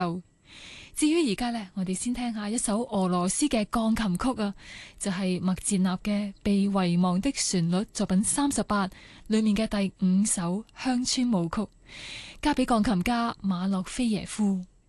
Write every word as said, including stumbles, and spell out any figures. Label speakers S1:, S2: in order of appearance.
S1: 至於而家呢，我哋先聽下一首俄羅斯嘅鋼琴曲啊，就係麥捷納嘅《被遺忘的旋律》作品三十八裏面嘅第五首鄉村舞曲，交俾鋼琴家馬洛菲耶夫。